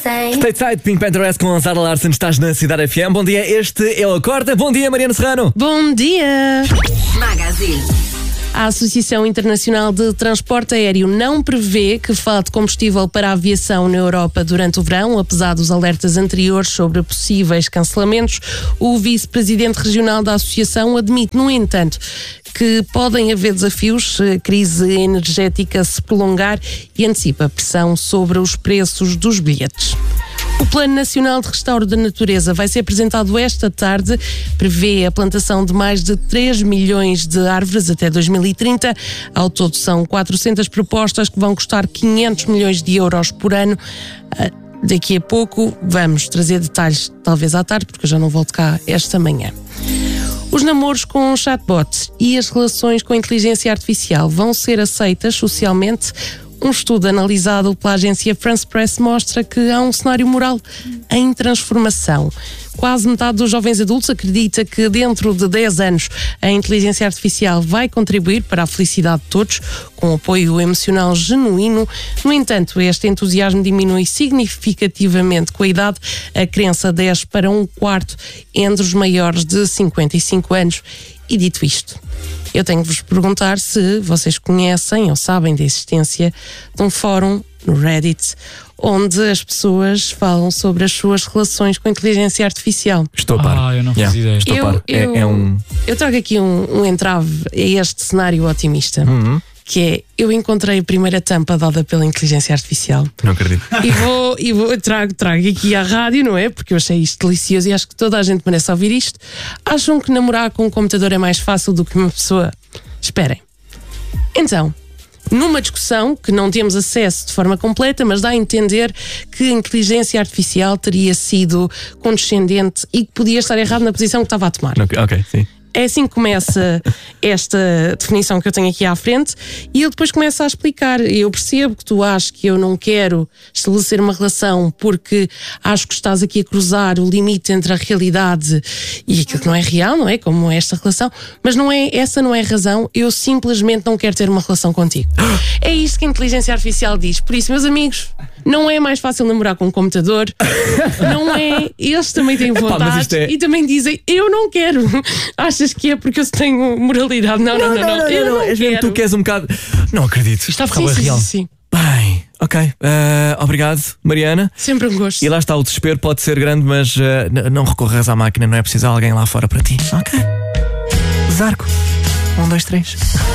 sem. Stateside, Pink Panther com Zara Larsen, estás na Cidade FM. Bom dia, este é o Acorda. Bom dia, Mariana Serrano. Bom dia. Magazine. A Associação Internacional de Transporte Aéreo não prevê que falte combustível para a aviação na Europa durante o verão, apesar dos alertas anteriores sobre possíveis cancelamentos. O vice-presidente regional da associação admite, no entanto, que podem haver desafios se a crise energética se prolongar e antecipa pressão sobre os preços dos bilhetes. O Plano Nacional de Restauro da Natureza vai ser apresentado esta tarde. Prevê a plantação de mais de 3 milhões de árvores até 2030. Ao todo são 400 propostas que vão custar 500 milhões de euros por ano. Daqui a pouco vamos trazer detalhes, talvez à tarde, porque eu já não volto cá esta manhã. Os namoros com chatbots e as relações com inteligência artificial vão ser aceitas socialmente. Um estudo analisado pela agência France Press mostra que há um cenário moral em transformação. Quase metade dos jovens adultos acredita que dentro de 10 anos a inteligência artificial vai contribuir para a felicidade de todos, com apoio emocional genuíno. No entanto, este entusiasmo diminui significativamente com a idade. A crença desce para 1/4 entre os maiores de 55 anos. E dito isto, eu tenho de vos perguntar se vocês conhecem ou sabem da existência de um fórum no Reddit onde as pessoas falam sobre as suas relações com a inteligência artificial. Estou a par. Eu não fazia ideia. Estou a par. Eu trago aqui um entrave a este cenário otimista. Que é, eu encontrei a primeira tampa dada pela inteligência artificial. Não acredito. E trago aqui à rádio, não é? Porque eu achei isto delicioso e acho que toda a gente merece ouvir isto. Acham que namorar com um computador é mais fácil do que uma pessoa? Esperem. Então, numa discussão que não temos acesso de forma completa, mas dá a entender que a inteligência artificial teria sido condescendente e que podia estar errado na posição que estava a tomar. Ok, sim. É assim que começa esta definição que eu tenho aqui à frente e ele depois começa a explicar. Eu percebo que tu achas que eu não quero estabelecer uma relação porque acho que estás aqui a cruzar o limite entre a realidade e aquilo que não é real, não é? Como esta relação. Mas essa não é a razão. Eu simplesmente não quero ter uma relação contigo. É isto que a inteligência artificial diz. Por isso, meus amigos, não é mais fácil namorar com um computador. Não é. Eles também têm vontade e também dizem, eu não quero. Achas que é porque eu tenho moralidade? Não. Eu não És mesmo tu que és um bocado. Não acredito. Isto está a ficar bem real. Sim. Bem, ok. Obrigado, Mariana. Sempre um gosto. E lá está, o desespero pode ser grande, mas não recorras à máquina, não é preciso alguém lá fora para ti. Ok. Zarco. 1, 2, 3.